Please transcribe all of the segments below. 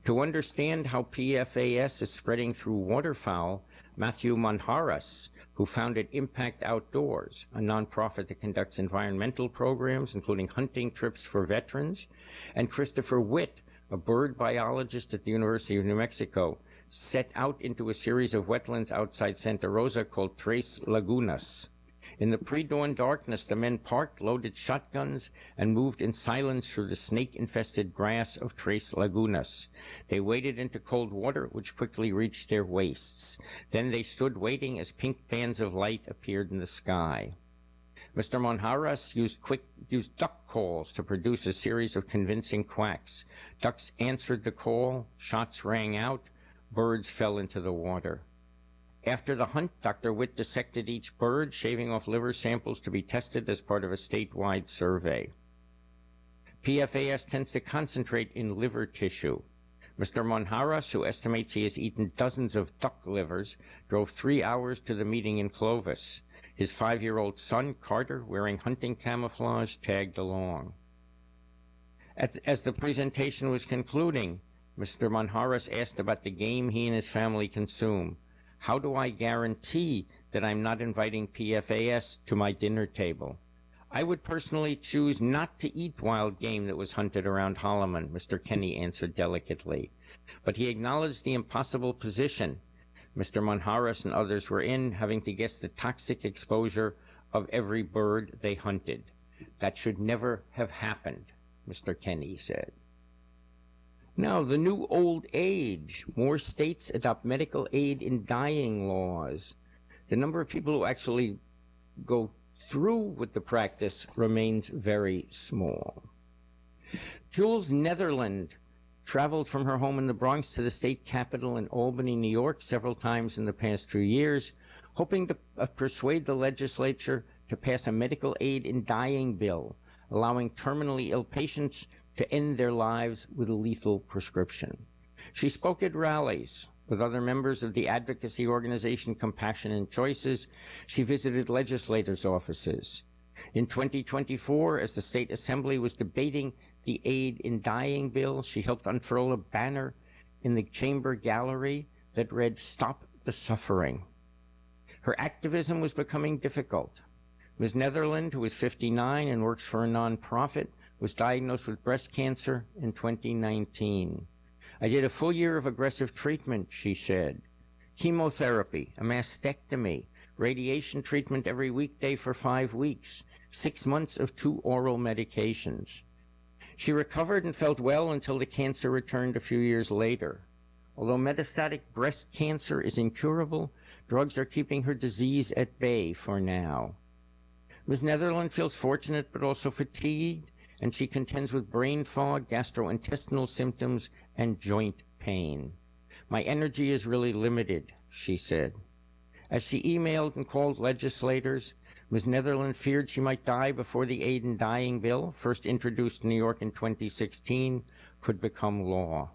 To understand how PFAS is spreading through waterfowl, Matthew Monharas, who founded Impact Outdoors, a nonprofit that conducts environmental programs, including hunting trips for veterans, and Christopher Witt, a bird biologist at the University of New Mexico, set out into a series of wetlands outside Santa Rosa called Tres Lagunas. In the pre-dawn darkness, the men parked, loaded shotguns, and moved in silence through the snake-infested grass of Tres Lagunas. They waded into cold water, which quickly reached their waists. Then they stood waiting as pink bands of light appeared in the sky. Mr. Monharas used duck calls to produce a series of convincing quacks. Ducks answered the call, shots rang out, birds fell into the water. After the hunt, Dr. Witt dissected each bird, shaving off liver samples to be tested as part of a statewide survey. PFAS tends to concentrate in liver tissue. Mr. Monharas, who estimates he has eaten dozens of duck livers, drove 3 hours to the meeting in Clovis. His 5-year-old son, Carter, wearing hunting camouflage, tagged along. As the presentation was concluding, Mr. Monharas asked about the game he and his family consume. How do I guarantee that I'm not inviting PFAS to my dinner table? I would personally choose not to eat wild game that was hunted around Holloman, Mr. Kenny answered delicately. But he acknowledged the impossible position Mr. Monharas and others were in, having to guess the toxic exposure of every bird they hunted. That should never have happened, Mr. Kenny said. Now, the new old age. More states adopt medical aid in dying laws. The number of people who actually go through with the practice remains very small. Jules Netherland traveled from her home in the Bronx to the state capitol in Albany, New York, several times in the past 2 years, hoping to persuade the legislature to pass a medical aid in dying bill, allowing terminally ill patients to end their lives with a lethal prescription. She spoke at rallies with other members of the advocacy organization Compassion and Choices. She visited legislators' offices. In 2024, as the state assembly was debating the aid in dying bill, she helped unfurl a banner in the chamber gallery that read, "Stop the Suffering." Her activism was becoming difficult. Ms. Netherland, who is 59 and works for a nonprofit, was diagnosed with breast cancer in 2019. I did a full year of aggressive treatment, she said. Chemotherapy, a mastectomy, radiation treatment every weekday for 5 weeks, 6 months of 2 oral medications. She recovered and felt well until the cancer returned a few years later. Although metastatic breast cancer is incurable, drugs are keeping her disease at bay for now. Ms. Netherland feels fortunate but also fatigued, and she contends with brain fog, gastrointestinal symptoms, and joint pain. My energy is really limited, she said. As she emailed and called legislators, Ms. Netherland feared she might die before the aid in dying bill, first introduced in New York in 2016, could become law.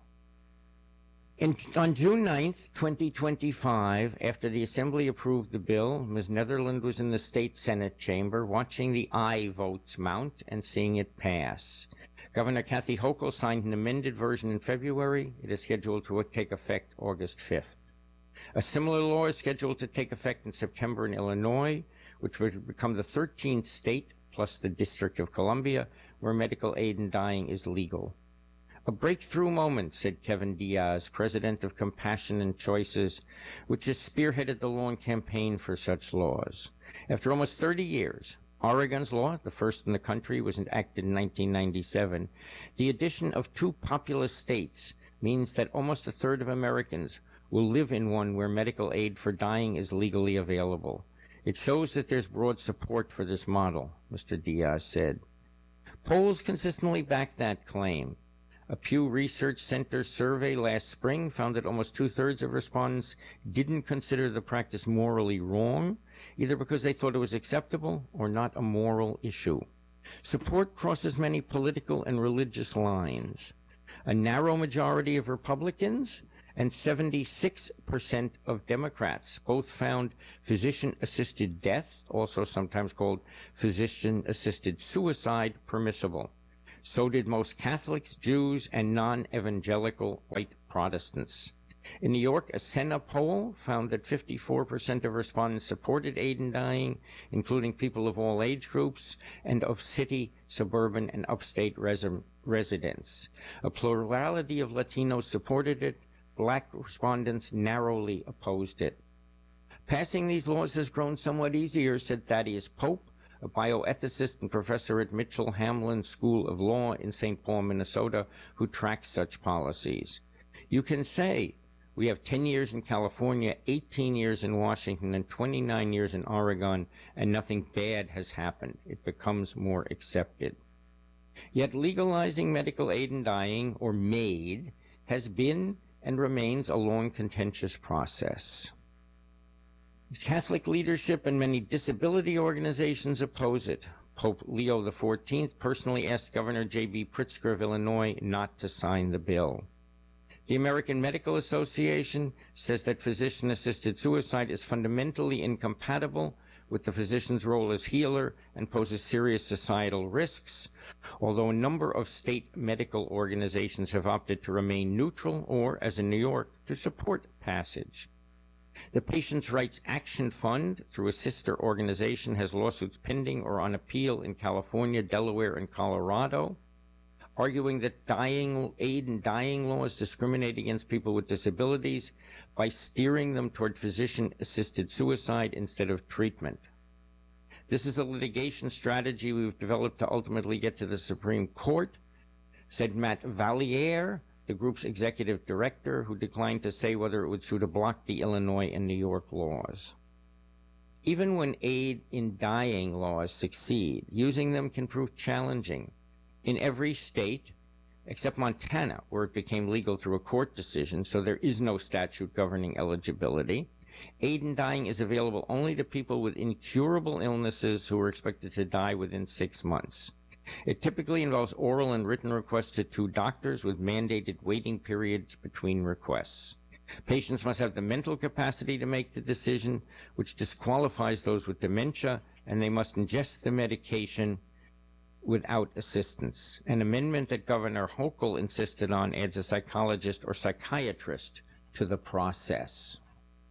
On June 9, 2025, after the Assembly approved the bill, Ms. Netherland was in the state Senate chamber watching the aye votes mount and seeing it pass. Governor Kathy Hochul signed an amended version in February. It is scheduled to take effect August 5th. A similar law is scheduled to take effect in September in Illinois, which would become the 13th state, plus the District of Columbia, where medical aid in dying is legal. A breakthrough moment, said Kevin Diaz, president of Compassion and Choices, which has spearheaded the long campaign for such laws. After almost 30 years, Oregon's law, the first in the country, was enacted in 1997. The addition of 2 populous states means that almost a third of Americans will live in one where medical aid for dying is legally available. It shows that there's broad support for this model, Mr. Diaz said. Polls consistently back that claim. A Pew Research Center survey last spring found that almost 2/3 of respondents didn't consider the practice morally wrong, either because they thought it was acceptable or not a moral issue. Support crosses many political and religious lines. A narrow majority of Republicans and 76% of Democrats both found physician-assisted death, also sometimes called physician-assisted suicide, permissible. So did most Catholics, Jews, and non-evangelical white Protestants. In New York, a Senna poll found that 54% of respondents supported aid in dying, including people of all age groups, and of city, suburban, and upstate residents. A plurality of Latinos supported it. Black respondents narrowly opposed it. Passing these laws has grown somewhat easier, said Thaddeus Pope, a bioethicist and professor at Mitchell Hamlin School of Law in St. Paul, Minnesota, who tracks such policies. You can say, we have 10 years in California, 18 years in Washington, and 29 years in Oregon, and nothing bad has happened. It becomes more accepted. Yet legalizing medical aid in dying, or MAID, has been and remains a long, contentious process. Catholic leadership and many disability organizations oppose it. Pope Leo XIV personally asked Governor J.B. Pritzker of Illinois not to sign the bill. The American Medical Association says that physician-assisted suicide is fundamentally incompatible with the physician's role as healer and poses serious societal risks, although a number of state medical organizations have opted to remain neutral or, as in New York, to support passage. The Patients' Rights Action Fund, through a sister organization, has lawsuits pending or on appeal in California, Delaware, and Colorado, arguing that aid in dying laws discriminate against people with disabilities by steering them toward physician-assisted suicide instead of treatment. This is a litigation strategy we've developed to ultimately get to the Supreme Court, said Matt Valliere, the group's executive director, who declined to say whether it would sue to block the Illinois and New York laws. Even when aid in dying laws succeed, using them can prove challenging. In every state, except Montana, where it became legal through a court decision, so there is no statute governing eligibility, aid in dying is available only to people with incurable illnesses who are expected to die within 6 months. It typically involves oral and written requests to 2 doctors with mandated waiting periods between requests. Patients must have the mental capacity to make the decision, which disqualifies those with dementia, and they must ingest the medication without assistance. An amendment that Governor Hochul insisted on adds a psychologist or psychiatrist to the process.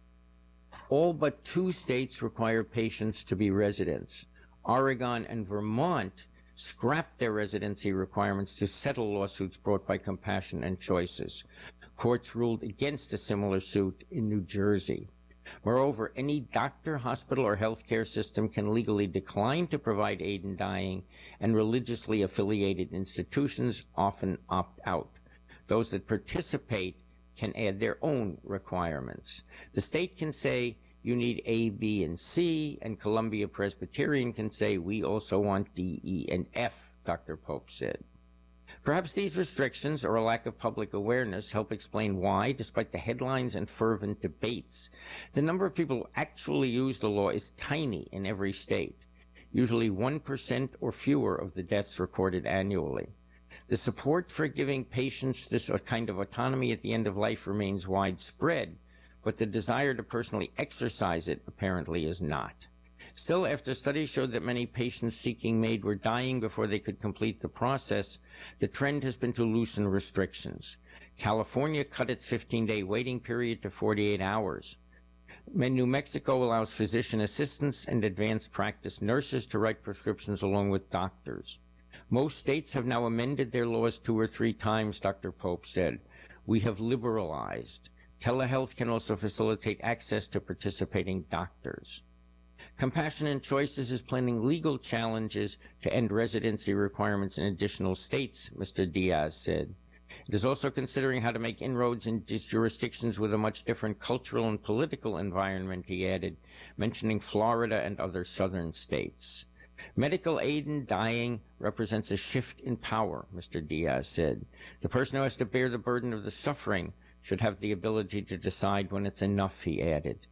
All but 2 states require patients to be residents. Oregon and Vermont scrapped their residency requirements to settle lawsuits brought by Compassion and Choices. Courts ruled against a similar suit in New Jersey. Moreover, any doctor, hospital, or healthcare system can legally decline to provide aid in dying, and religiously affiliated institutions often opt out. Those that participate can add their own requirements. The state can say, you need A, B, and C, and Columbia Presbyterian can say, we also want D, E, and F, Dr. Pope said. Perhaps these restrictions or a lack of public awareness help explain why, despite the headlines and fervent debates, the number of people who actually use the law is tiny in every state, usually 1% or fewer of the deaths recorded annually. The support for giving patients this kind of autonomy at the end of life remains widespread, but the desire to personally exercise it apparently is not. Still, after studies showed that many patients seeking MAID were dying before they could complete the process, the trend has been to loosen restrictions. California cut its 15-day waiting period to 48 hours. New Mexico allows physician assistants and advanced practice nurses to write prescriptions along with doctors. Most states have now amended their laws 2 or 3 times, Dr. Pope said. We have liberalized. Telehealth can also facilitate access to participating doctors. Compassion and Choices is planning legal challenges to end residency requirements in additional states, Mr. Diaz said. It is also considering how to make inroads in jurisdictions with a much different cultural and political environment, he added, mentioning Florida and other southern states. Medical aid in dying represents a shift in power, Mr. Diaz said. The person who has to bear the burden of the suffering should have the ability to decide when it's enough, he added.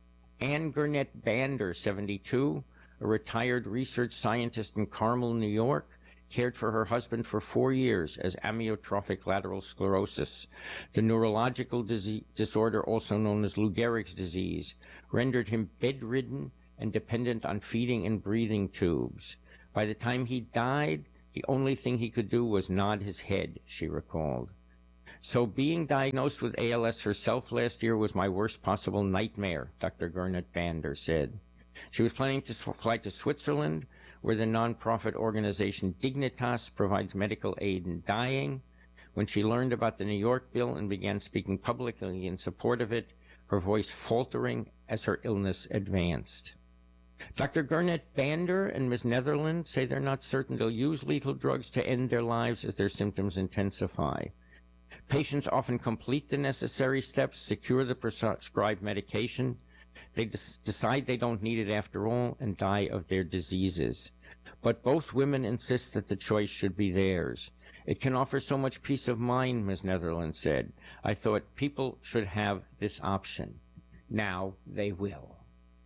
Ann Gurnett Bander, 72, a retired research scientist in Carmel, New York, cared for her husband for 4 years as amyotrophic lateral sclerosis. The neurological disorder, also known as Lou Gehrig's disease, rendered him bedridden and dependent on feeding and breathing tubes. By the time he died, The only thing he could do was nod his head, she recalled. So being diagnosed with ALS herself last year was my worst possible nightmare, Dr. Gernot Bander said. She was planning to fly to Switzerland, where the nonprofit organization Dignitas provides medical aid in dying. When she learned about the New York bill and began speaking publicly in support of it, her voice faltering as her illness advanced. Dr. Gernot Bander and Ms. Netherland say they're not certain they'll use lethal drugs to end their lives as their symptoms intensify. Patients often complete the necessary steps, secure the prescribed medication. They decide they don't need it after all and die of their diseases. But both women insist that the choice should be theirs. It can offer so much peace of mind, Ms. Netherland said. I thought people should have this option. Now they will.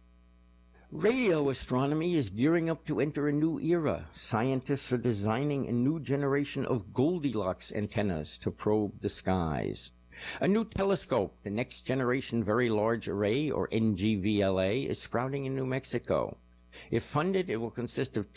Radio astronomy is gearing up to enter a new era. Scientists are designing a new generation of Goldilocks antennas to probe the skies. A new telescope, the Next Generation Very Large Array, or NGVLA, is sprouting in New Mexico. If funded, it will consist of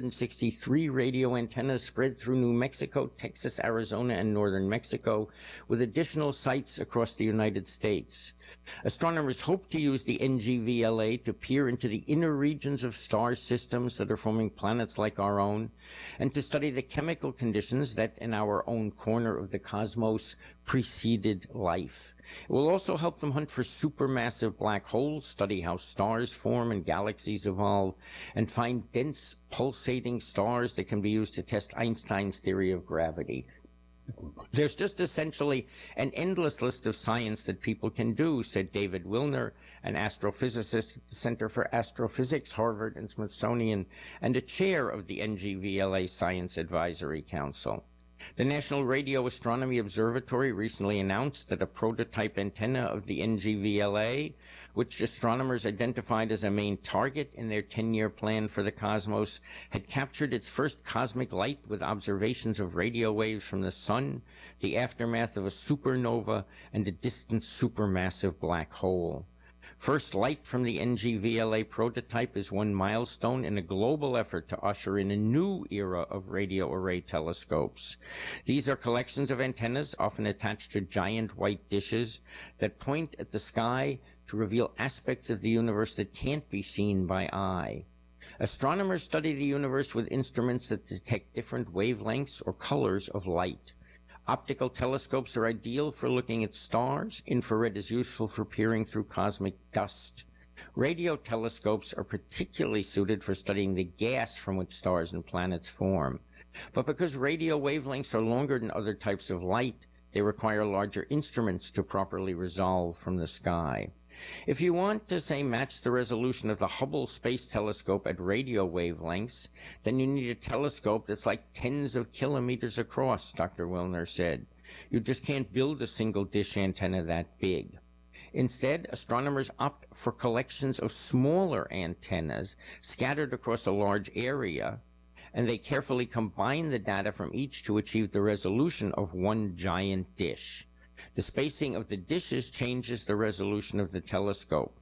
263 radio antennas spread through New Mexico, Texas, Arizona, and northern Mexico, with additional sites across the United States. Astronomers hope to use the NGVLA to peer into the inner regions of star systems that are forming planets like our own, and to study the chemical conditions that, in our own corner of the cosmos, preceded life. It will also help them hunt for supermassive black holes, study how stars form and galaxies evolve, and find dense, pulsating stars that can be used to test Einstein's theory of gravity. There's just essentially an endless list of science that people can do, said David Wilner, an astrophysicist at the Center for Astrophysics, Harvard and Smithsonian, and a chair of the NGVLA Science Advisory Council. The National Radio Astronomy Observatory recently announced that a prototype antenna of the NGVLA, which astronomers identified as a main target in their 10-year plan for the cosmos, had captured its first cosmic light with observations of radio waves from the sun, the aftermath of a supernova, and a distant supermassive black hole. First light from the NGVLA prototype is one milestone in a global effort to usher in a new era of radio array telescopes. These are collections of antennas, often attached to giant white dishes, that point at the sky to reveal aspects of the universe that can't be seen by eye. Astronomers study the universe with instruments that detect different wavelengths or colors of light. Optical telescopes are ideal for looking at stars. Infrared is useful for peering through cosmic dust. Radio telescopes are particularly suited for studying the gas from which stars and planets form. But because radio wavelengths are longer than other types of light, they require larger instruments to properly resolve from the sky. If you want to, say, match the resolution of the Hubble Space Telescope at radio wavelengths, then you need a telescope that's like tens of kilometers across, Dr. Wilner said. You just can't build a single dish antenna that big. Instead, astronomers opt for collections of smaller antennas scattered across a large area, and they carefully combine the data from each to achieve the resolution of one giant dish. The spacing of the dishes changes the resolution of the telescope.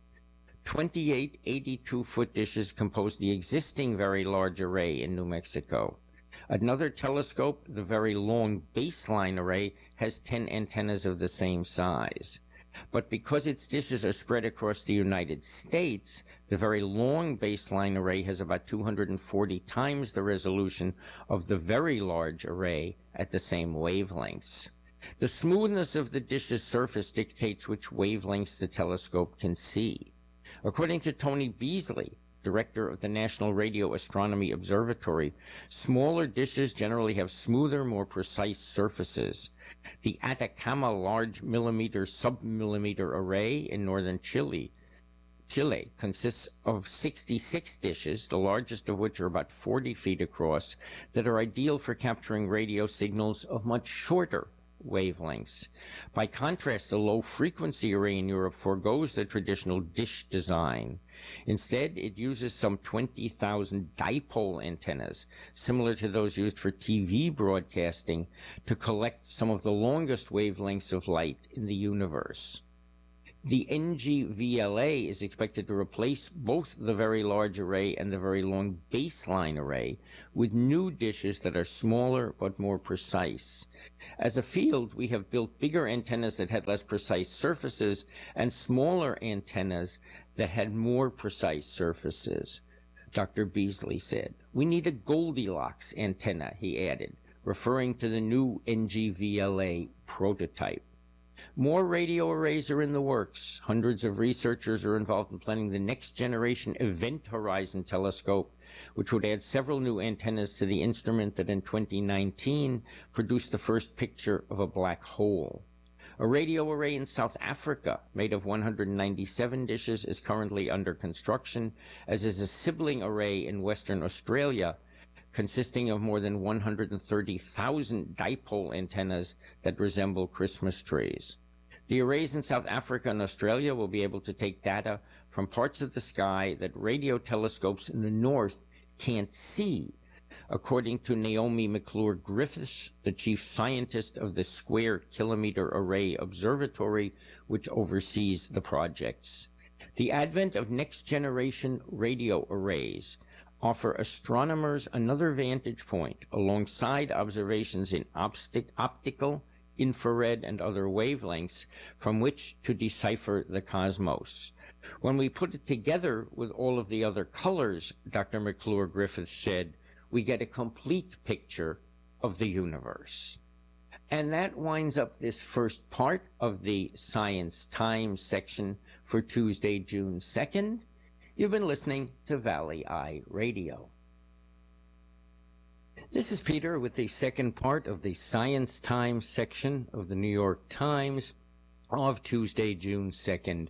28 82-foot dishes compose the existing Very Large Array in New Mexico. Another telescope, the Very Long Baseline Array, has 10 antennas of the same size. But because its dishes are spread across the United States, the Very Long Baseline Array has about 240 times the resolution of the Very Large Array at the same wavelengths. The smoothness of the dish's surface dictates which wavelengths the telescope can see. According to Tony Beasley, director of the National Radio Astronomy Observatory, smaller dishes generally have smoother, more precise surfaces. The Atacama Large Millimeter Submillimeter Array in northern Chile consists of 66 dishes, the largest of which are about 40 feet across, that are ideal for capturing radio signals of much shorter wavelengths. By contrast, the low-frequency array in Europe forgoes the traditional dish design. Instead, it uses some 20,000 dipole antennas, similar to those used for TV broadcasting, to collect some of the longest wavelengths of light in the universe. The NGVLA is expected to replace both the Very Large Array and the Very Long Baseline Array with new dishes that are smaller but more precise. As a field, we have built bigger antennas that had less precise surfaces and smaller antennas that had more precise surfaces, Dr. Beasley said. We need a Goldilocks antenna, he added, referring to the new NGVLA prototype. More radio arrays are in the works. Hundreds of researchers are involved in planning the next generation Event Horizon telescope, which would add several new antennas to the instrument that in 2019 produced the first picture of a black hole. A radio array in South Africa, made of 197 dishes, is currently under construction, as is a sibling array in Western Australia, consisting of more than 130,000 dipole antennas that resemble Christmas trees. The arrays in South Africa and Australia will be able to take data from parts of the sky that radio telescopes in the north can't see, according to Naomi McClure-Griffiths, the chief scientist of the Square Kilometre Array Observatory, which oversees the projects. The advent of next-generation radio arrays offer astronomers another vantage point alongside observations in optical, infrared, and other wavelengths from which to decipher the cosmos. When we put it together with all of the other colors, Dr. McClure-Griffiths said, we get a complete picture of the universe. And that winds up this first part of the Science Times section for Tuesday, June 2nd. You've been listening to Valley Eye Radio. This is Peter with the second part of the Science Times section of the New York Times of Tuesday, June 2nd,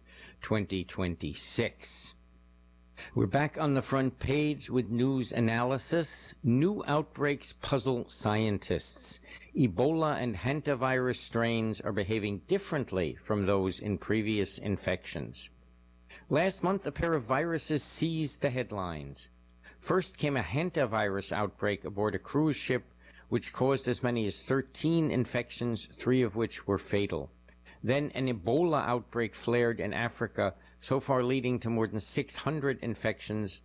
2026. We're back on the front page with news analysis. New outbreaks puzzle scientists. Ebola and hantavirus strains are behaving differently from those in previous infections. Last month, a pair of viruses seized the headlines. First came a hantavirus outbreak aboard a cruise ship, which caused as many as 13 infections, 3 of which were fatal. Then an Ebola outbreak flared in Africa, so far leading to more than 900 infections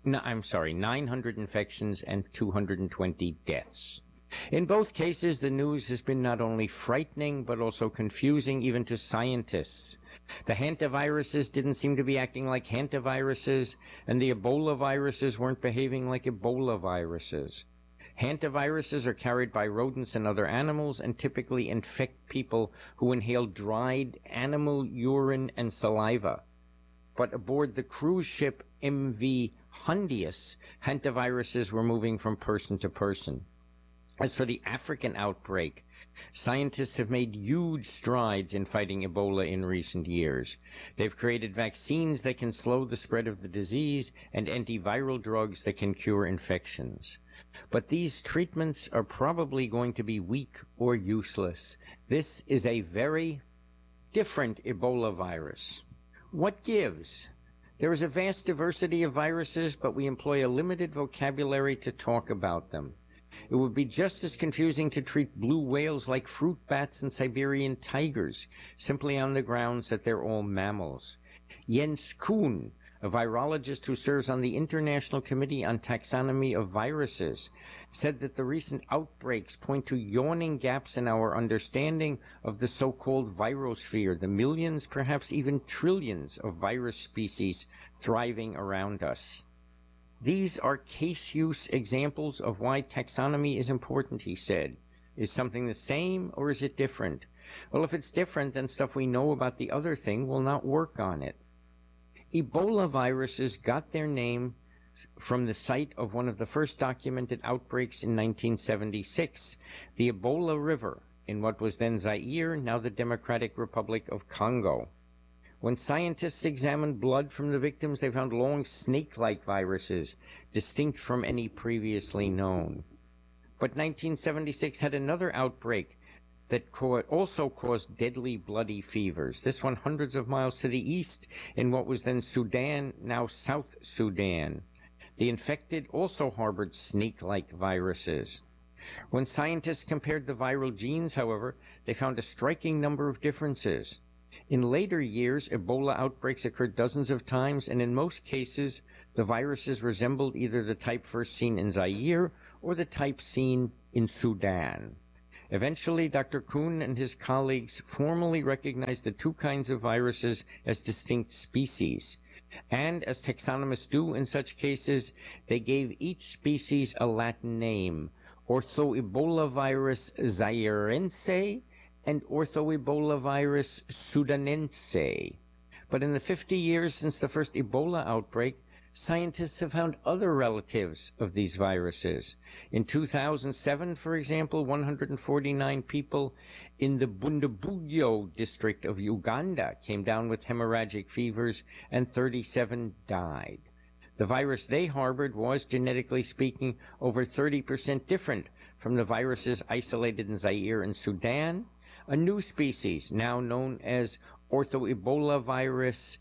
and 220 deaths. In both cases, the news has been not only frightening, but also confusing even to scientists. The hantaviruses didn't seem to be acting like hantaviruses, and the Ebola viruses weren't behaving like Ebola viruses. Hantaviruses are carried by rodents and other animals and typically infect people who inhale dried animal urine and saliva. But aboard the cruise ship MV Hundius, hantaviruses were moving from person to person. As for the African outbreak, scientists have made huge strides in fighting Ebola in recent years. They've created vaccines that can slow the spread of the disease and antiviral drugs that can cure infections. But these treatments are probably going to be weak or useless. This is a very different Ebola virus. What gives? There is a vast diversity of viruses, but we employ a limited vocabulary to talk about them. It would be just as confusing to treat blue whales like fruit bats and Siberian tigers, simply on the grounds that they're all mammals. Jens Kuhn, a virologist who serves on the International Committee on Taxonomy of Viruses, said that the recent outbreaks point to yawning gaps in our understanding of the so-called virosphere, the millions, perhaps even trillions of virus species thriving around us. These are case-use examples of why taxonomy is important, he said. Is something the same or is it different? Well, if it's different, then stuff we know about the other thing will not work on it. Ebola viruses got their name from the site of one of the first documented outbreaks in 1976, the Ebola River, in what was then Zaire, now the Democratic Republic of Congo. When scientists examined blood from the victims, they found long snake-like viruses, distinct from any previously known. But 1976 had another outbreak that also caused deadly bloody fevers, this one hundreds of miles to the east in what was then Sudan, now South Sudan. The infected also harbored snake-like viruses. When scientists compared the viral genes, however, they found a striking number of differences. In later years, Ebola outbreaks occurred dozens of times, and in most cases, the viruses resembled either the type first seen in Zaire or the type seen in Sudan. Eventually, Dr. Kuhn and his colleagues formally recognized the two kinds of viruses as distinct species. And, as taxonomists do in such cases, they gave each species a Latin name, Orthoebolavirus zairense and Orthoebolavirus sudanense. But in the 50 years since the first Ebola outbreak, scientists have found other relatives of these viruses. In 2007, for example, 149 people in the Bundibugyo district of Uganda came down with hemorrhagic fevers, and 37 died. The virus they harbored was, genetically speaking, over 30% different from the viruses isolated in Zaire and Sudan. A new species, now known as Orthoebolavirus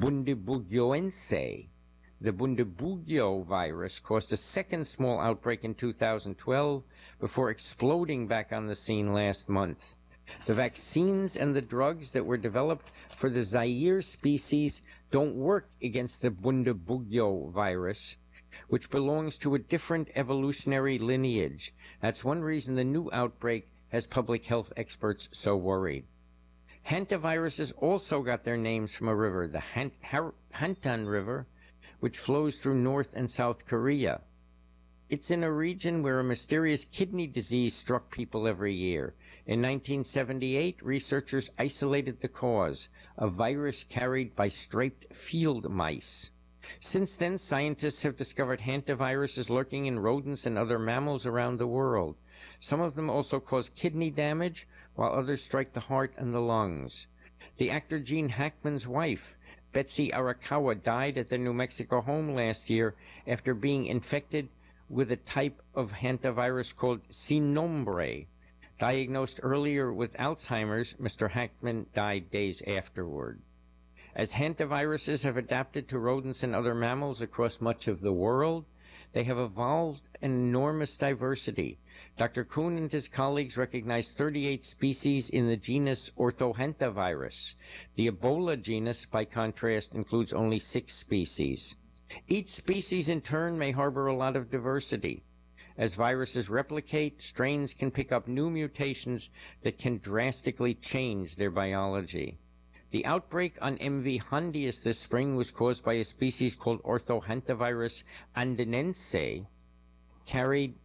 bundibugyoense. The Bundibugyo virus caused a second small outbreak in 2012 before exploding back on the scene last month. The vaccines and the drugs that were developed for the Zaire species don't work against the Bundibugyo virus, which belongs to a different evolutionary lineage. That's one reason the new outbreak has public health experts so worried. Hantaviruses also got their names from a river, the Hantan River, which flows through North and South Korea. It's in a region where a mysterious kidney disease struck people every year. In 1978, researchers isolated the cause, a virus carried by striped field mice. Since then, scientists have discovered hantaviruses lurking in rodents and other mammals around the world. Some of them also cause kidney damage, while others strike the heart and the lungs. The actor Gene Hackman's wife, Betsy Arakawa, died at their New Mexico home last year after being infected with a type of hantavirus called Sinombre. Diagnosed earlier with Alzheimer's, Mr. Hackman died days afterward. As hantaviruses have adapted to rodents and other mammals across much of the world, they have evolved an enormous diversity. Dr. Kuhn and his colleagues recognized 38 species in the genus Orthohantavirus. The Ebola genus, by contrast, includes only 6 species. Each species, in turn, may harbor a lot of diversity. As viruses replicate, strains can pick up new mutations that can drastically change their biology. The outbreak on MV Hondius this spring was caused by a species called Orthohantavirus andenense, carried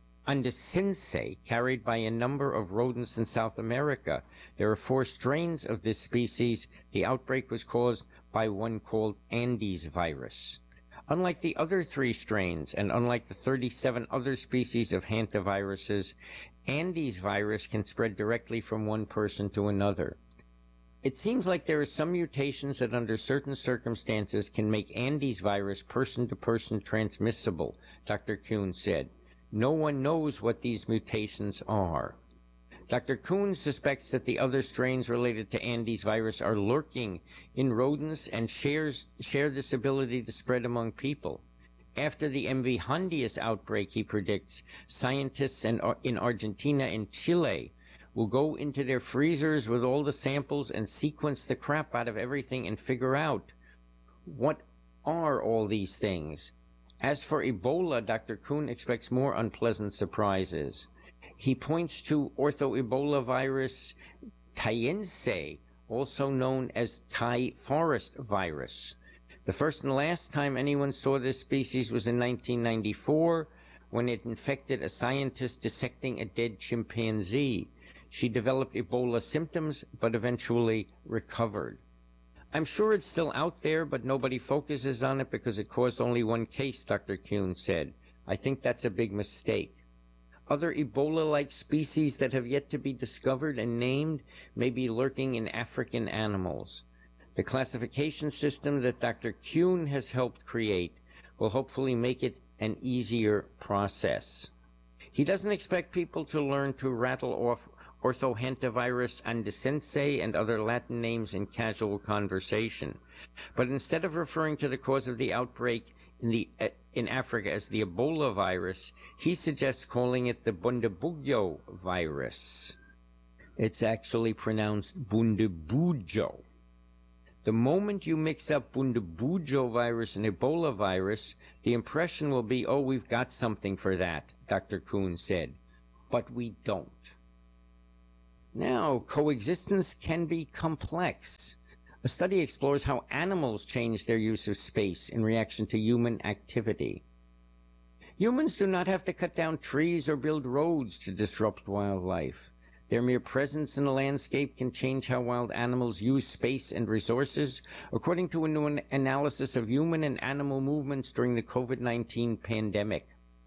by a number of rodents in South America. There are 4 strains of this species. The outbreak was caused by one called Andes virus. Unlike the other 3 strains, and unlike the 37 other species of hantaviruses, Andes virus can spread directly from one person to another. It seems like there are some mutations that under certain circumstances can make Andes virus person-to-person transmissible, Dr. Kuhn said. No one knows what these mutations are. Dr. Kuhn suspects that the other strains related to Andes virus are lurking in rodents and share this ability to spread among people. After the MV Hondius outbreak, he predicts, scientists in Argentina and Chile will go into their freezers with all the samples and sequence the crap out of everything and figure out what are all these things. As for Ebola, Dr. Kuhn expects more unpleasant surprises. He points to Orthoebolavirus taiense, also known as Thai forest virus. The first and last time anyone saw this species was in 1994, when it infected a scientist dissecting a dead chimpanzee. She developed Ebola symptoms, but eventually recovered. I'm sure it's still out there, but nobody focuses on it because it caused only one case, Dr. Kuhn said. I think that's a big mistake. Other Ebola-like species that have yet to be discovered and named may be lurking in African animals. The classification system that Dr. Kuhn has helped create will hopefully make it an easier process. He doesn't expect people to learn to rattle off Orthohantavirus andenense and other Latin names in casual conversation. But instead of referring to the cause of the outbreak in Africa as the Ebola virus, he suggests calling it the Bundibugyo virus. It's actually pronounced Bundibugyo. The moment you mix up Bundibugyo virus and Ebola virus, the impression will be, oh, we've got something for that, Dr. Kuhn said. But we don't. Now, coexistence can be complex. A study explores how animals change their use of space in reaction to human activity. Humans do not have to cut down trees or build roads to disrupt wildlife. Their mere presence in the landscape can change how wild animals use space and resources, according to a new analysis of human and animal movements during the COVID-19 pandemic.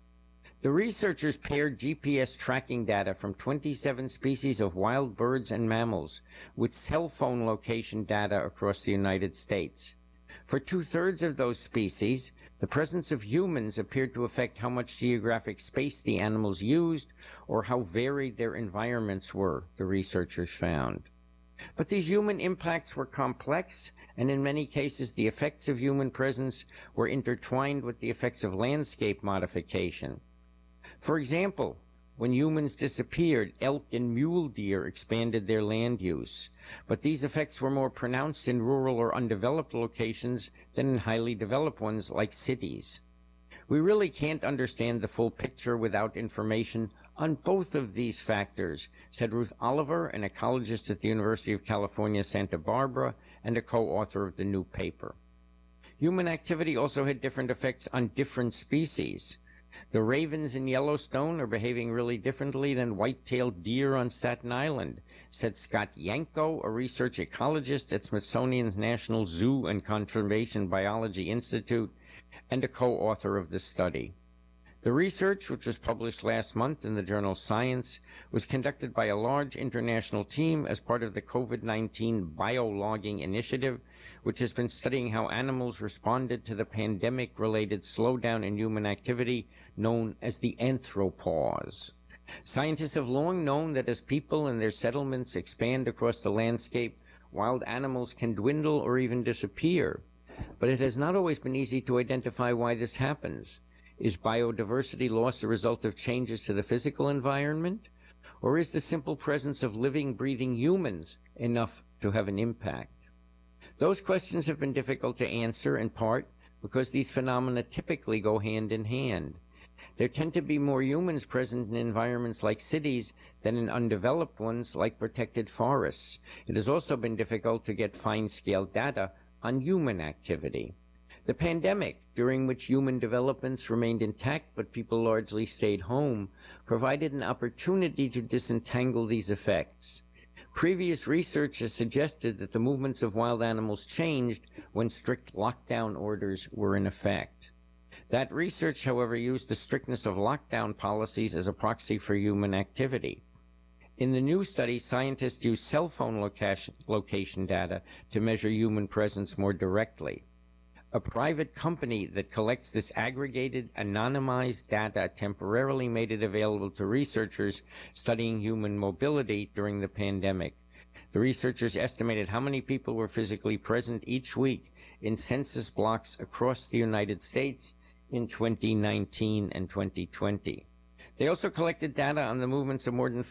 The researchers paired GPS tracking data from 27 species of wild birds and mammals with cell phone location data across the United States. For 2/3 of those species, the presence of humans appeared to affect how much geographic space the animals used or how varied their environments were, the researchers found. But these human impacts were complex, and in many cases the effects of human presence were intertwined with the effects of landscape modification. For example, when humans disappeared, elk and mule deer expanded their land use, but these effects were more pronounced in rural or undeveloped locations than in highly developed ones like cities. We really can't understand the full picture without information on both of these factors, said Ruth Oliver, an ecologist at the University of California, Santa Barbara, and a co-author of the new paper. Human activity also had different effects on different species. The ravens in Yellowstone are behaving really differently than white-tailed deer on Staten Island, said Scott Yanko, a research ecologist at Smithsonian's National Zoo and Conservation Biology Institute and a co-author of the study. The research, which was published last month in the journal Science, was conducted by a large international team as part of the COVID-19 biologging initiative, which has been studying how animals responded to the pandemic-related slowdown in human activity known as the anthropause. Scientists have long known that as people and their settlements expand across the landscape, wild animals can dwindle or even disappear. But it has not always been easy to identify why this happens. Is biodiversity loss a result of changes to the physical environment? Or is the simple presence of living, breathing humans enough to have an impact? Those questions have been difficult to answer, in part because these phenomena typically go hand in hand. There tend to be more humans present in environments like cities than in undeveloped ones like protected forests. It has also been difficult to get fine-scale data on human activity. The pandemic, during which human developments remained intact but people largely stayed home, provided an opportunity to disentangle these effects. Previous research has suggested that the movements of wild animals changed when strict lockdown orders were in effect. That research, however, used the strictness of lockdown policies as a proxy for human activity. In the new study, scientists used cell phone location data to measure human presence more directly. A private company that collects this aggregated, anonymized data temporarily made it available to researchers studying human mobility during the pandemic. The researchers estimated how many people were physically present each week in census blocks across the United States in 2019 and 2020. They also collected data on the movements of more than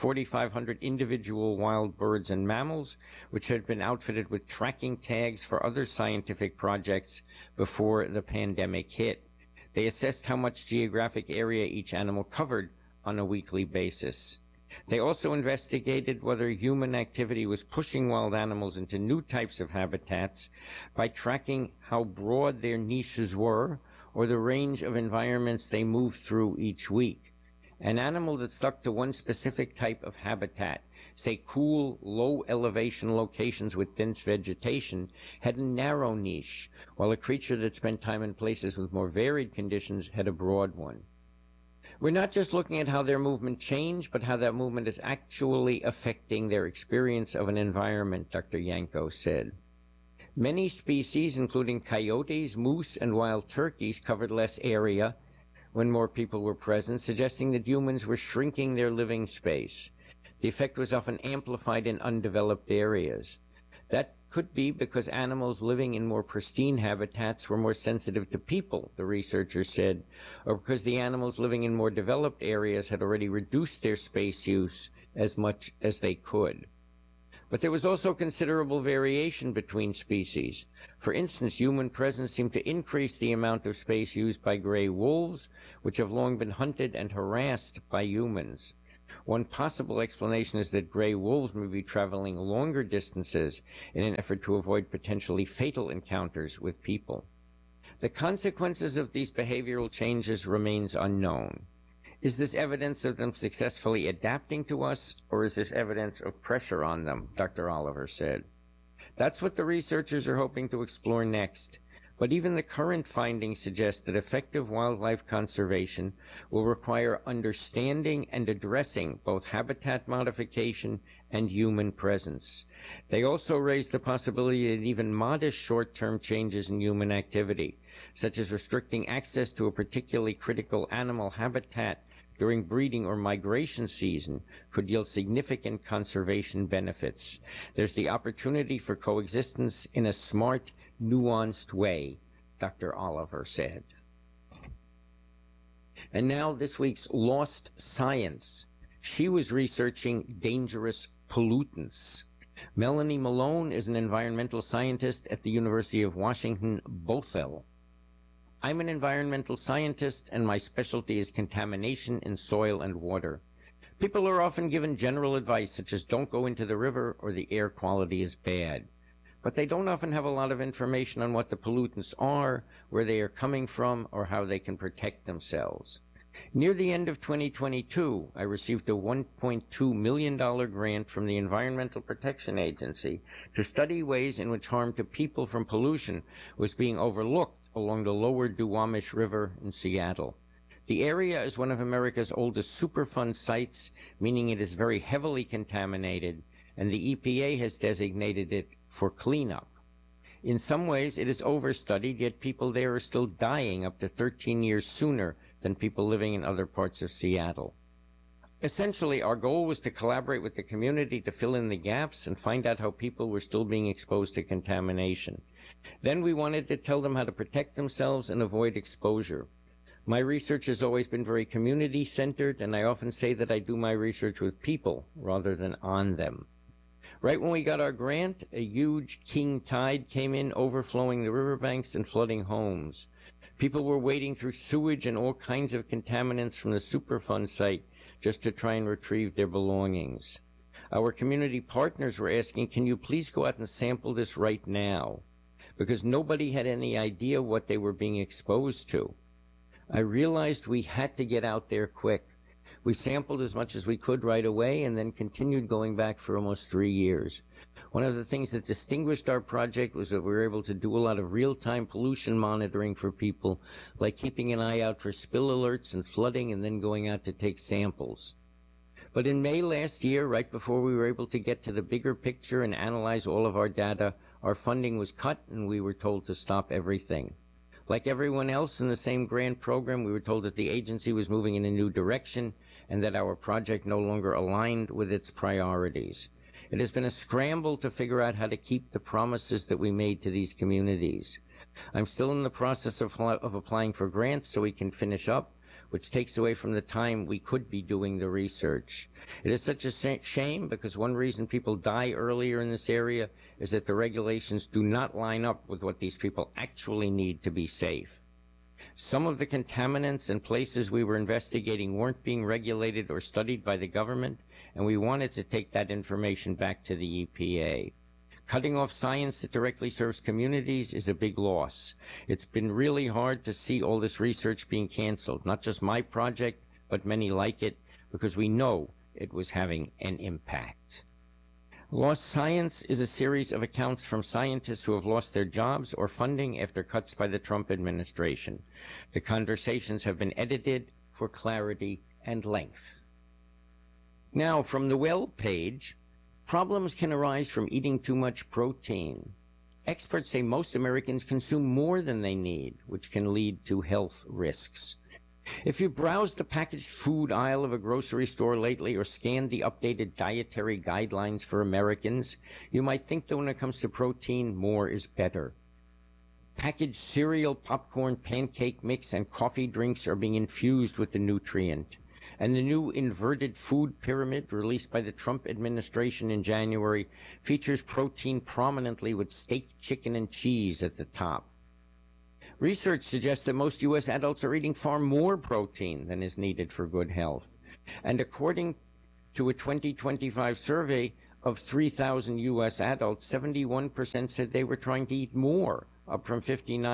4,500 individual wild birds and mammals, which had been outfitted with tracking tags for other scientific projects before the pandemic hit. They assessed how much geographic area each animal covered on a weekly basis. They also investigated whether human activity was pushing wild animals into new types of habitats by tracking how broad their niches were or the range of environments they moved through each week. An animal that stuck to one specific type of habitat, say cool, low-elevation locations with dense vegetation, had a narrow niche, while a creature that spent time in places with more varied conditions had a broad one. We're not just looking at how their movement changed, but how that movement is actually affecting their experience of an environment, Dr. Yanko said. Many species, including coyotes, moose, and wild turkeys, covered less area when more people were present, suggesting that humans were shrinking their living space. The effect was often amplified in undeveloped areas. That could be because animals living in more pristine habitats were more sensitive to people, the researchers said, or because the animals living in more developed areas had already reduced their space use as much as they could. But there was also considerable variation between species. For instance, human presence seemed to increase the amount of space used by gray wolves, which have long been hunted and harassed by humans. One possible explanation is that gray wolves may be traveling longer distances in an effort to avoid potentially fatal encounters with people. The consequences of these behavioral changes remains unknown. Is this evidence of them successfully adapting to us, or is this evidence of pressure on them? Dr. Oliver said. That's what the researchers are hoping to explore next. But even the current findings suggest that effective wildlife conservation will require understanding and addressing both habitat modification and human presence. They also raise the possibility that even modest short-term changes in human activity, such as restricting access to a particularly critical animal habitat during breeding or migration season, could yield significant conservation benefits. There's the opportunity for coexistence in a smart, nuanced way, Dr. Oliver said. And now this week's Lost Science. She was researching dangerous pollutants. Melanie Malone is an environmental scientist at the University of Washington, Bothell. I'm an environmental scientist, and my specialty is contamination in soil and water. People are often given general advice, such as don't go into the river or the air quality is bad. But they don't often have a lot of information on what the pollutants are, where they are coming from, or how they can protect themselves. Near the end of 2022, I received a $1.2 million grant from the Environmental Protection Agency to study ways in which harm to people from pollution was being overlooked along the lower Duwamish River in Seattle. The area is one of America's oldest Superfund sites, meaning it is very heavily contaminated, and the EPA has designated it for cleanup. In some ways, it is overstudied, yet people there are still dying up to 13 years sooner than people living in other parts of Seattle. Essentially, our goal was to collaborate with the community to fill in the gaps and find out how people were still being exposed to contamination. Then we wanted to tell them how to protect themselves and avoid exposure. My research has always been very community-centered, and I often say that I do my research with people rather than on them. Right when we got our grant, a huge king tide came in, overflowing the riverbanks and flooding homes. People were wading through sewage and all kinds of contaminants from the Superfund site just to try and retrieve their belongings. Our community partners were asking, can you please go out and sample this right now? Because nobody had any idea what they were being exposed to. I realized we had to get out there quick. We sampled as much as we could right away and then continued going back for almost 3 years. One of the things that distinguished our project was that we were able to do a lot of real-time pollution monitoring for people, like keeping an eye out for spill alerts and flooding and then going out to take samples. But in May last year, right before we were able to get to the bigger picture and analyze all of our data, our funding was cut and we were told to stop everything. Like everyone else in the same grant program, we were told that the agency was moving in a new direction and that our project no longer aligned with its priorities. It has been a scramble to figure out how to keep the promises that we made to these communities. I'm still in the process of applying for grants so we can finish up, which takes away from the time we could be doing the research. It is such a shame because one reason people die earlier in this area is that the regulations do not line up with what these people actually need to be safe. Some of the contaminants and places we were investigating weren't being regulated or studied by the government, and we wanted to take that information back to the EPA. Cutting off science that directly serves communities is a big loss. It's been really hard to see all this research being canceled, not just my project, but many like it, because we know it was having an impact. Lost Science is a series of accounts from scientists who have lost their jobs or funding after cuts by the Trump administration. The conversations have been edited for clarity and length. Now, from the Well page, problems can arise from eating too much protein. Experts say most Americans consume more than they need, which can lead to health risks. If you browsed the packaged food aisle of a grocery store lately or scanned the updated dietary guidelines for Americans, you might think that when it comes to protein, more is better. Packaged cereal, popcorn, pancake mix, and coffee drinks are being infused with the nutrient. And the new inverted food pyramid released by the Trump administration in January features protein prominently with steak, chicken, and cheese at the top. Research suggests that most U.S. adults are eating far more protein than is needed for good health. And according to a 2025 survey of 3,000 U.S. adults, 71% said they were trying to eat more, up from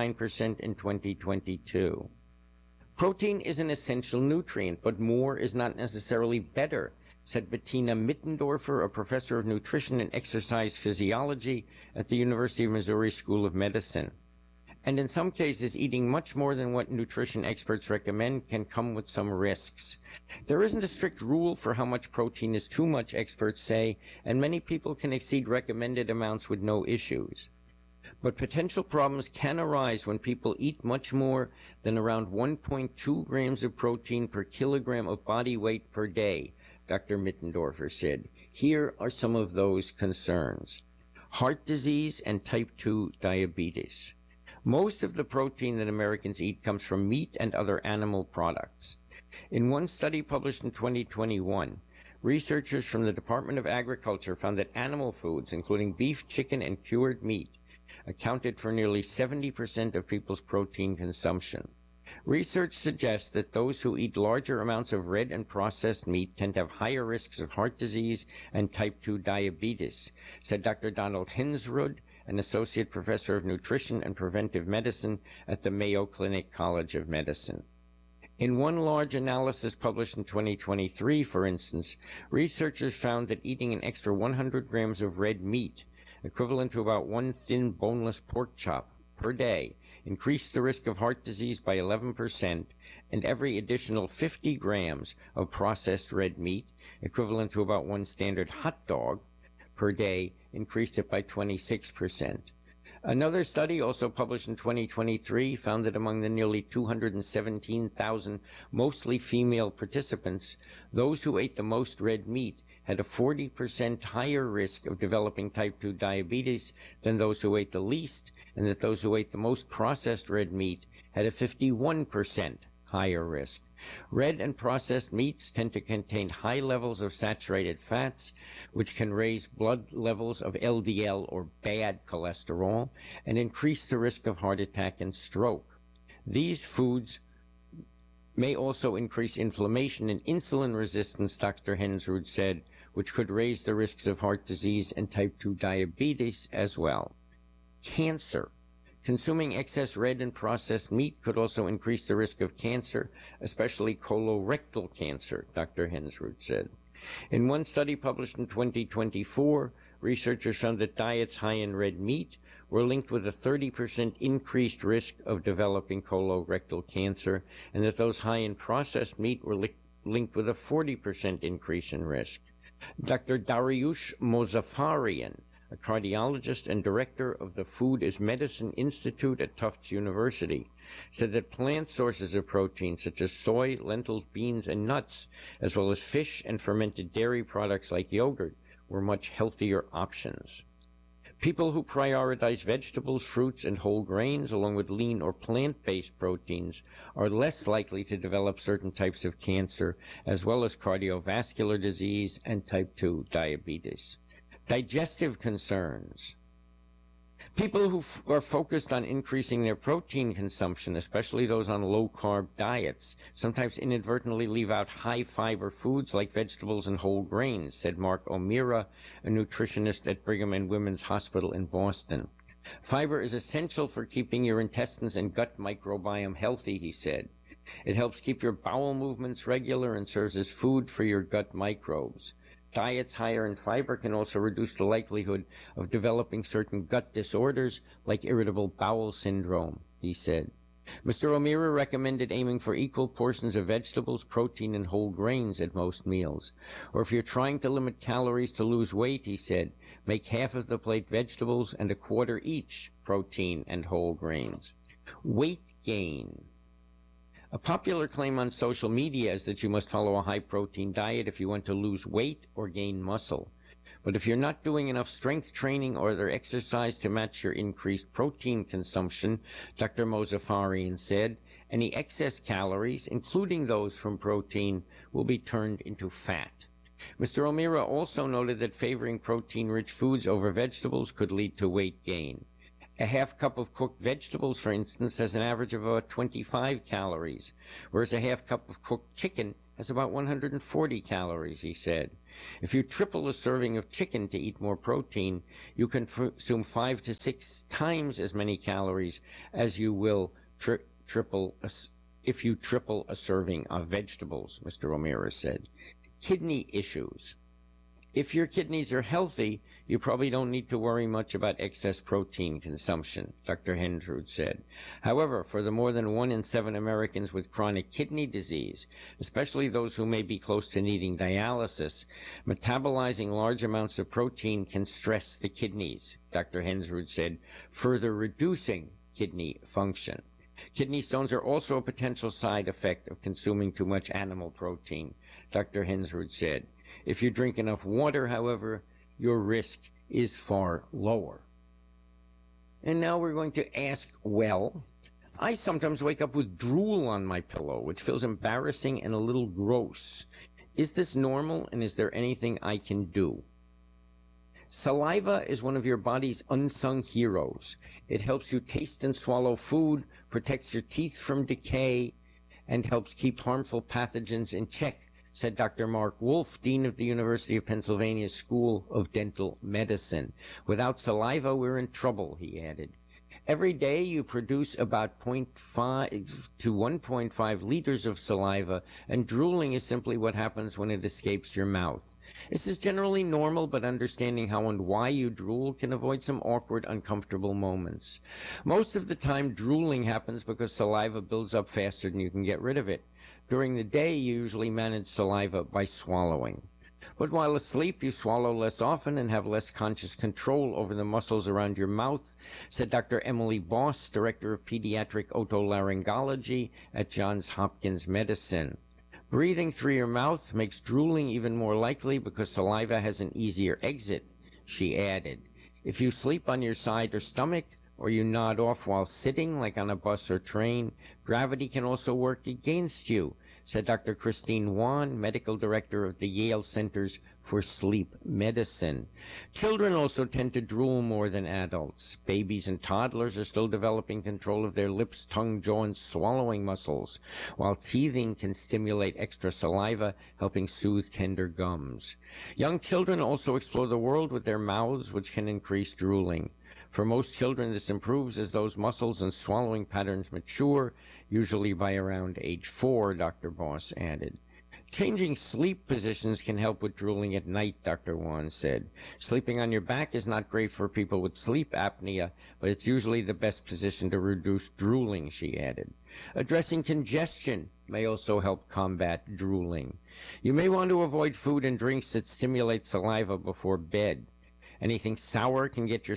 59% in 2022. Protein is an essential nutrient, but more is not necessarily better, said Bettina Mittendorfer, a professor of nutrition and exercise physiology at the University of Missouri School of Medicine. And in some cases, eating much more than what nutrition experts recommend can come with some risks. There isn't a strict rule for how much protein is too much, experts say, and many people can exceed recommended amounts with no issues. But potential problems can arise when people eat much more than around 1.2 grams of protein per kilogram of body weight per day, Dr. Mittendorfer said. Here are some of those concerns. Heart disease and type 2 diabetes. Most of the protein that Americans eat comes from meat and other animal products. In one study published in 2021, researchers from the Department of Agriculture found that animal foods, including beef, chicken, and cured meat, accounted for nearly 70% of people's protein consumption. Research suggests that those who eat larger amounts of red and processed meat tend to have higher risks of heart disease and type 2 diabetes, said Dr. Donald Hensrud, an associate professor of nutrition and preventive medicine at the Mayo Clinic College of Medicine. In one large analysis published in 2023, for instance, researchers found that eating an extra 100 grams of red meat, equivalent to about one thin boneless pork chop per day, increased the risk of heart disease by 11%, and every additional 50 grams of processed red meat, equivalent to about one standard hot dog per day, increased it by 26%. Another study, also published in 2023, found that among the nearly 217,000 mostly female participants, those who ate the most red meat had a 40% higher risk of developing type 2 diabetes than those who ate the least, and that those who ate the most processed red meat had a 51% higher risk. Red and processed meats tend to contain high levels of saturated fats, which can raise blood levels of LDL, or bad cholesterol, and increase the risk of heart attack and stroke. These foods may also increase inflammation and insulin resistance, Dr. Hensrud said, which could raise the risks of heart disease and type 2 diabetes as well. Cancer. Consuming excess red and processed meat could also increase the risk of cancer, especially colorectal cancer, Dr. Hensrud said. In one study published in 2024, researchers found that diets high in red meat were linked with a 30% increased risk of developing colorectal cancer, and that those high in processed meat were linked with a 40% increase in risk. Dr. Dariush Mozaffarian, a cardiologist and director of the Food is Medicine Institute at Tufts University, said that plant sources of protein such as soy, lentils, beans, and nuts, as well as fish and fermented dairy products like yogurt, were much healthier options. People who prioritize vegetables, fruits, and whole grains, along with lean or plant-based proteins, are less likely to develop certain types of cancer, as well as cardiovascular disease and type 2 diabetes. Digestive concerns. People who are focused on increasing their protein consumption, especially those on low-carb diets, sometimes inadvertently leave out high-fiber foods like vegetables and whole grains, said Mark O'Meara, a nutritionist at Brigham and Women's Hospital in Boston. Fiber is essential for keeping your intestines and gut microbiome healthy, he said. It helps keep your bowel movements regular and serves as food for your gut microbes. Diets higher in fiber can also reduce the likelihood of developing certain gut disorders like irritable bowel syndrome, he said. Mr. O'Meara recommended aiming for equal portions of vegetables, protein, and whole grains at most meals. Or if you're trying to limit calories to lose weight, he said, make half of the plate vegetables and a quarter each protein and whole grains. Weight gain. A popular claim on social media is that you must follow a high-protein diet if you want to lose weight or gain muscle. But if you're not doing enough strength training or other exercise to match your increased protein consumption, Dr. Mozaffarian said, any excess calories, including those from protein, will be turned into fat. Mr. O'Meara also noted that favoring protein-rich foods over vegetables could lead to weight gain. A half cup of cooked vegetables, for instance, has an average of about 25 calories, whereas a half cup of cooked chicken has about 140 calories, he said. If you triple a serving of chicken to eat more protein, you can consume 5 to 6 times as many calories as you will if you triple a serving of vegetables, Mr. O'Meara said. Kidney issues. If your kidneys are healthy, you probably don't need to worry much about excess protein consumption, Dr. Hensrud said. However, for the more than 1 in 7 Americans with chronic kidney disease, especially those who may be close to needing dialysis, metabolizing large amounts of protein can stress the kidneys, Dr. Hensrud said, further reducing kidney function. Kidney stones are also a potential side effect of consuming too much animal protein, Dr. Hensrud said. If you drink enough water, however, your risk is far lower. And now we're going to ask, well, I sometimes wake up with drool on my pillow, which feels embarrassing and a little gross. Is this normal, and is there anything I can do? Saliva is one of your body's unsung heroes. It helps you taste and swallow food, protects your teeth from decay, and helps keep harmful pathogens in check, said Dr. Mark Wolf, Dean of the University of Pennsylvania School of Dental Medicine. Without saliva, we're in trouble, he added. Every day you produce about 0.5 to 1.5 liters of saliva, and drooling is simply what happens when it escapes your mouth. This is generally normal, but understanding how and why you drool can avoid some awkward, uncomfortable moments. Most of the time, drooling happens because saliva builds up faster than you can get rid of it. During the day, you usually manage saliva by swallowing. But while asleep, you swallow less often and have less conscious control over the muscles around your mouth, said Dr. Emily Boss, Director of Pediatric Otolaryngology at Johns Hopkins Medicine. Breathing through your mouth makes drooling even more likely because saliva has an easier exit, she added. If you sleep on your side or stomach, or you nod off while sitting, like on a bus or train, gravity can also work against you, said Dr. Christine Wan, Medical Director of the Yale Centers for Sleep Medicine. Children also tend to drool more than adults. Babies and toddlers are still developing control of their lips, tongue, jaw, and swallowing muscles, while teething can stimulate extra saliva, helping soothe tender gums. Young children also explore the world with their mouths, which can increase drooling. For most children, this improves as those muscles and swallowing patterns mature, usually by around age 4, Dr. Boss added. Changing sleep positions can help with drooling at night, Dr. Wan said. Sleeping on your back is not great for people with sleep apnea, but it's usually the best position to reduce drooling, she added. Addressing congestion may also help combat drooling. You may want to avoid food and drinks that stimulate saliva before bed. Anything sour can get your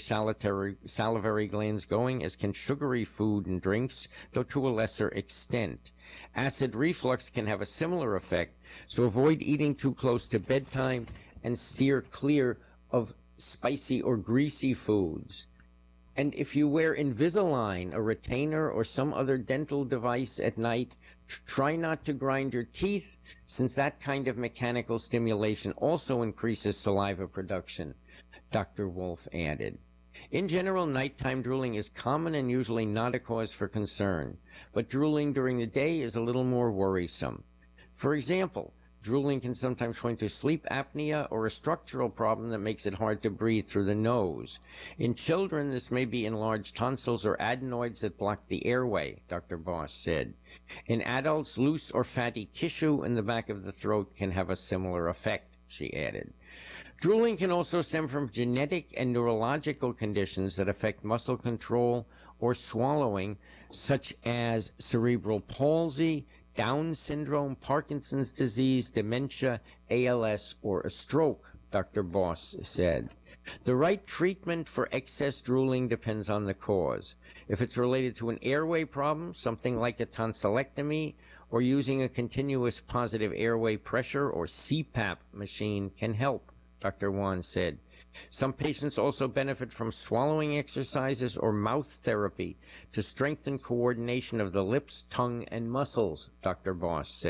salivary glands going, as can sugary food and drinks, though to a lesser extent. Acid reflux can have a similar effect, so avoid eating too close to bedtime and steer clear of spicy or greasy foods. And if you wear Invisalign, a retainer, or some other dental device at night, try not to grind your teeth, since that kind of mechanical stimulation also increases saliva production, Dr. Wolf added. In general, nighttime drooling is common and usually not a cause for concern, but drooling during the day is a little more worrisome. For example, drooling can sometimes point to sleep apnea or a structural problem that makes it hard to breathe through the nose. In children, this may be enlarged tonsils or adenoids that block the airway, Dr. Boss said. In adults, loose or fatty tissue in the back of the throat can have a similar effect, she added. Drooling can also stem from genetic and neurological conditions that affect muscle control or swallowing, such as cerebral palsy, Down syndrome, Parkinson's disease, dementia, ALS, or a stroke, Dr. Boss said. The right treatment for excess drooling depends on the cause. If it's related to an airway problem, something like a tonsillectomy, or using a continuous positive airway pressure or CPAP machine can help, Dr. Wan said. Some patients also benefit from swallowing exercises or mouth therapy to strengthen coordination of the lips, tongue, and muscles, Dr. Boss said.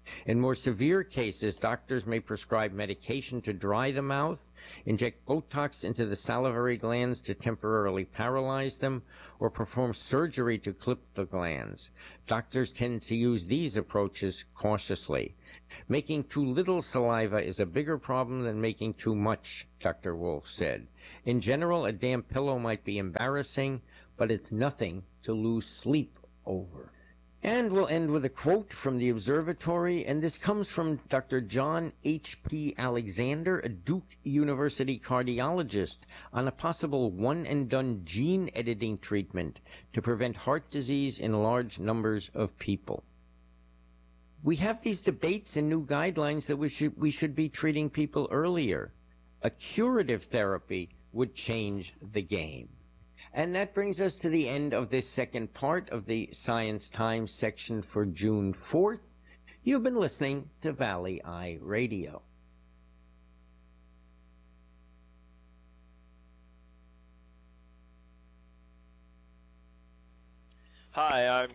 In more severe cases, doctors may prescribe medication to dry the mouth, inject Botox into the salivary glands to temporarily paralyze them, or perform surgery to clip the glands. Doctors tend to use these approaches cautiously. Making too little saliva is a bigger problem than making too much, Dr. Wolf said. In general, a damp pillow might be embarrassing, but it's nothing to lose sleep over. And we'll end with a quote from the observatory, and this comes from Dr. John H.P. Alexander, a Duke University cardiologist, on a possible one-and-done gene editing treatment to prevent heart disease in large numbers of people. We have these debates and new guidelines that we should be treating people earlier. A curative therapy would change the game. And that brings us to the end of this second part of the Science Times section for June 4th. You've been listening to Valley Eye Radio. Hi, I'm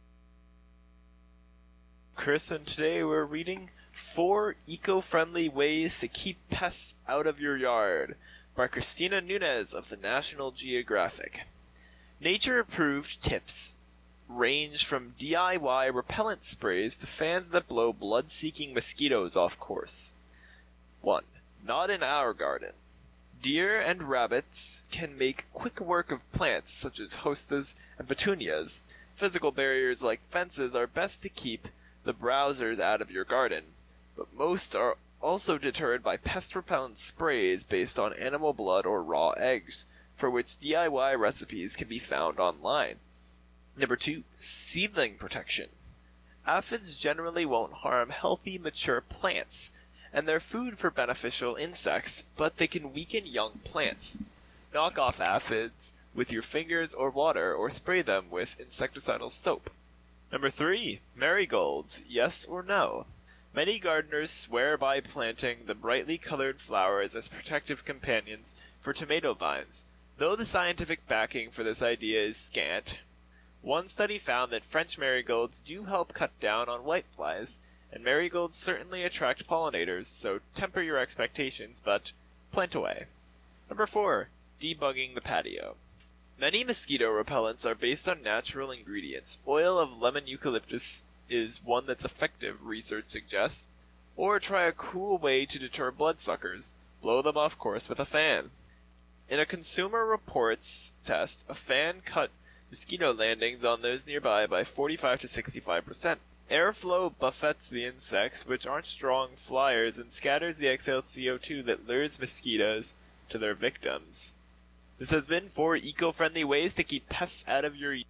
Chris, and today we're reading 4 Eco-Friendly Ways to Keep Pests Out of Your Yard by Christina Nunez of the National Geographic. Nature-approved tips range from DIY repellent sprays to fans that blow blood-seeking mosquitoes off course. 1. Not in our garden. Deer and rabbits can make quick work of plants such as hostas and petunias. Physical barriers like fences are best to keep the browsers out of your garden, but most are also deterred by pest repellent sprays based on animal blood or raw eggs, for which DIY recipes can be found online. Number 2, seedling protection. Aphids generally won't harm healthy, mature plants, and they're food for beneficial insects, but they can weaken young plants. Knock off aphids with your fingers or water, or spray them with insecticidal soap. Number 3, marigolds, yes or no? Many gardeners swear by planting the brightly colored flowers as protective companions for tomato vines, though the scientific backing for this idea is scant. One study found that French marigolds do help cut down on whiteflies, and marigolds certainly attract pollinators, so temper your expectations, but plant away. Number 4, debugging the patio. Many mosquito repellents are based on natural ingredients. Oil of lemon eucalyptus is one that's effective, research suggests. Or try a cool way to deter bloodsuckers. Blow them off course with a fan. In a Consumer Reports test, a fan cut mosquito landings on those nearby by 45 to 65%. Airflow buffets the insects, which aren't strong flyers, and scatters the exhaled CO2 that lures mosquitoes to their victims. This has been 4 eco-friendly ways to keep pests out of your